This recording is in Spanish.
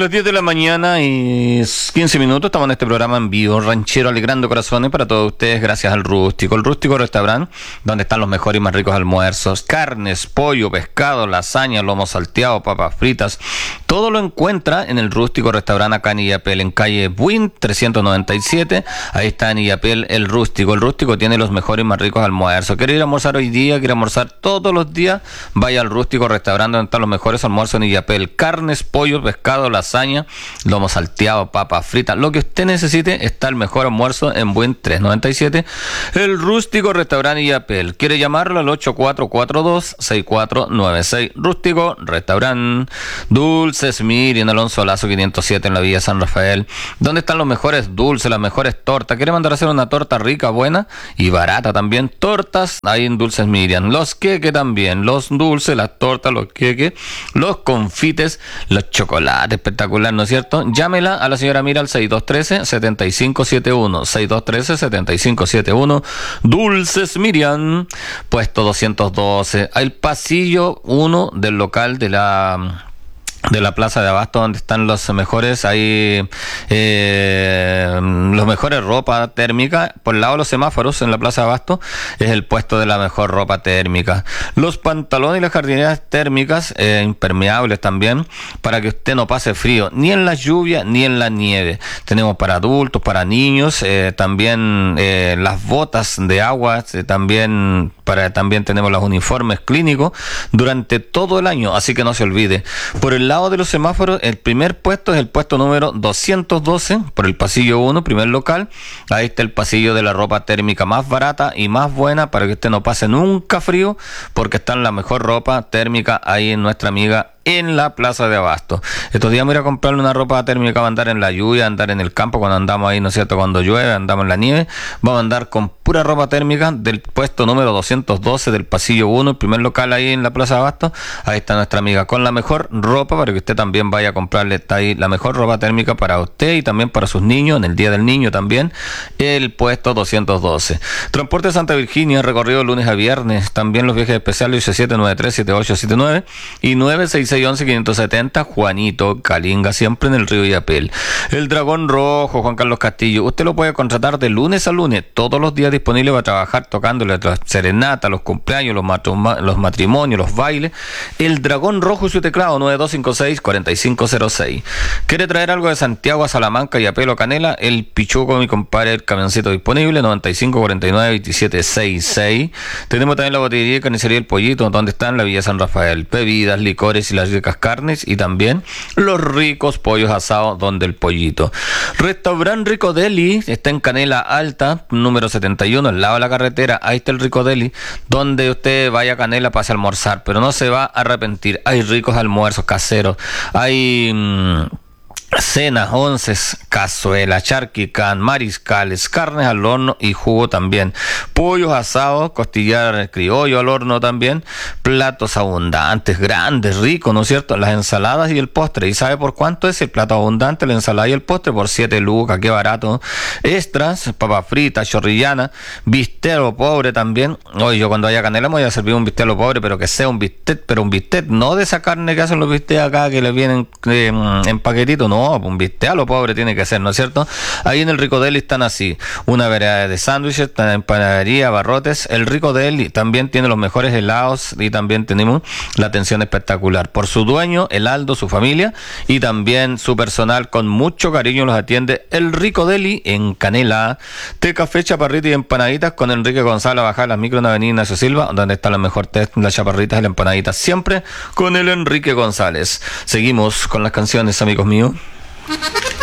Las 10 de la mañana y 15 minutos, estamos en este programa en vivo, ranchero alegrando corazones para todos ustedes, gracias al Rústico. El Rústico Restaurante, donde están los mejores y más ricos almuerzos, carnes, pollo, pescado, lasaña, lomo salteado, papas fritas, todo lo encuentra en el Rústico Restaurante acá en Illapel, en calle Buin 397, ahí está en Illapel el Rústico. El Rústico tiene los mejores y más ricos almuerzos. ¿Quiere ir a almorzar hoy día? ¿Quiere almorzar todos los días? Vaya al Rústico Restaurante, donde están los mejores almuerzos en Illapel, carnes, pollo, pescado, lasaña, lomo salteado, papas fritas, lo que usted necesite, está el mejor almuerzo en Buen 397, el Rústico Restaurante Illapel. Quiere llamarlo al 8442-6496, Rústico Restaurante. Dulces Miriam, Alonso Lazo 507 en la Villa San Rafael, donde están los mejores dulces, las mejores tortas. ¿Quiere mandar a hacer una torta rica, buena y barata también? Tortas ahí en Dulces Miriam, los queques también, los dulces, las tortas, los queques, los confites, los chocolates, espectacular, ¿no es cierto? Llámela a la señora Mira al 6213-7571, 6213-7571, Dulces Miriam, puesto 212, al pasillo 1 del local de la plaza de abasto, donde están los mejores, hay los mejores ropa térmica. Por el lado de los semáforos en la plaza de abasto es el puesto de la mejor ropa térmica, los pantalones y las jardineras térmicas impermeables también, para que usted no pase frío ni en la lluvia ni en la nieve. Tenemos para adultos, para niños, también las botas de agua, también tenemos los uniformes clínicos durante todo el año, así que no se olvide. Por el lado de los semáforos, el primer puesto es el puesto número 212, por el pasillo 1, primer local. Ahí está el pasillo de la ropa térmica más barata y más buena, para que usted no pase nunca frío, porque está en la mejor ropa térmica ahí en nuestra amiga en la plaza de abasto. Estos días voy a ir a comprarle una ropa térmica para andar en la lluvia, andar en el campo cuando andamos ahí, ¿no es cierto? Cuando llueve, andamos en la nieve. Vamos a andar con pura ropa térmica del puesto número 212 del pasillo 1, el primer local ahí en la plaza de abasto. Ahí está nuestra amiga con la mejor ropa, para que usted también vaya a comprarle. Está ahí la mejor ropa térmica para usted y también para sus niños, en el Día del Niño también, el puesto 212. Transporte Santa Virginia, recorrido lunes a viernes, también los viajes especiales 8793-7879 y 966-11-570, Juanito Calinga, siempre en el río Illapel. El Dragón Rojo, Juan Carlos Castillo, usted lo puede contratar de lunes a lunes, todos los días disponible para trabajar tocándole las serenatas, los cumpleaños, los matrimonios, los bailes. El Dragón Rojo y su teclado 9256-4506. ¿Quiere traer algo de Santiago a Salamanca, Illapel o Canela? El Pichuco, mi compadre, el camioncito disponible 9549-2766. Tenemos también la botillería y carnicería El Pollito, donde está en la Villa San Rafael, bebidas, licores y las ricas carnes, y también los ricos pollos asados donde el Pollito. Restaurante Rico Deli está en Canela Alta, número 71, al lado de la carretera. Ahí está el Rico Deli, donde usted vaya a Canela para almorzar, pero no se va a arrepentir. Hay ricos almuerzos caseros, hay cenas, onces, cazuela, charquicán, mariscales, carnes al horno y jugo también, pollos asados, costillar criollo al horno también, platos abundantes, grandes, ricos, ¿no es cierto? Las ensaladas y el postre. ¿Y sabe por cuánto es el plato abundante, la ensalada y el postre? Por 7 lucas, qué barato. Extras, papas fritas, chorrillana, bistec pobre también. Hoy yo cuando vaya a Canela me voy a servir un bistec pobre, pero que sea un bistec, pero un bistec no de esa carne que hacen los bistecs acá, que le vienen en paquetito, no, un bistec a lo pobre tiene que ser, ¿no es cierto? Ahí en el Rico Deli están así, una variedad de sándwiches, empanadería, barrotes. El Rico Deli también tiene los mejores helados y también tenemos la atención espectacular. Por su dueño, el Aldo, su familia y también su personal, con mucho cariño los atiende el Rico Deli en Canela. Té, café, chaparrita y empanaditas con Enrique González, bajar las micro en Avenida Ignacio Silva, donde está la mejor té, las chaparritas y las empanaditas, siempre con el Enrique González. Seguimos con las canciones, amigos míos.